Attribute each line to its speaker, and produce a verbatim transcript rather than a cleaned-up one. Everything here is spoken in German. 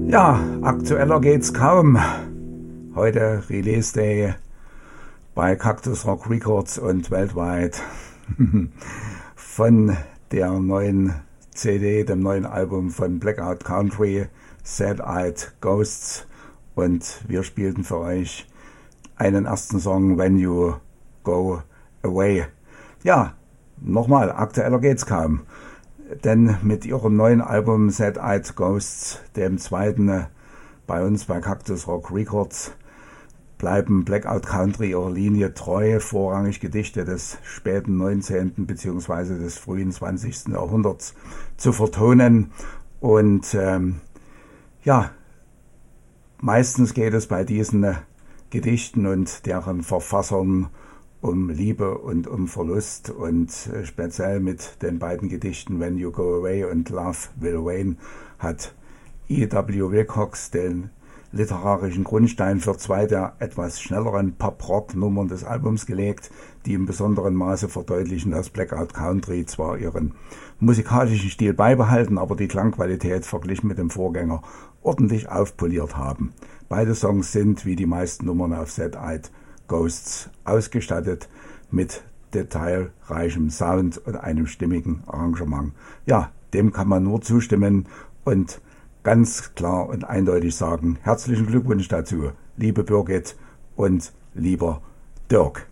Speaker 1: Ja, aktueller geht's kaum. Heute Release Day bei Cactus Rock Records und weltweit von der neuen C D, dem neuen Album von Blackout Country, Sad-Eyed Ghosts, und wir spielten für euch einen ersten Song, When You Go Away. Ja, nochmal, aktueller geht's kaum. Denn mit ihrem neuen Album Sad-Eyed Ghosts, dem zweiten bei uns bei Cactus Rock Records, bleiben Blackout Country ihrer Linie treu, vorrangig Gedichte des späten neunzehnten bzw. des frühen zwanzigsten Jahrhunderts zu vertonen. Und ähm, ja, meistens geht es bei diesen Gedichten und deren Verfassern um Liebe und um Verlust, und speziell mit den beiden Gedichten When You Go Away und Love Will Wane hat E W Wilcox den literarischen Grundstein für zwei der etwas schnelleren Pop-Rock-Nummern des Albums gelegt, die im besonderen Maße verdeutlichen, dass Blackout Country zwar ihren musikalischen Stil beibehalten, aber die Klangqualität verglichen mit dem Vorgänger ordentlich aufpoliert haben. Beide Songs sind, wie die meisten Nummern auf Sad-Eyed Ghosts, ausgestattet mit detailreichem Sound und einem stimmigen Arrangement. Ja, dem kann man nur zustimmen und ganz klar und eindeutig sagen, herzlichen Glückwunsch dazu, liebe Birgit und lieber Dirk.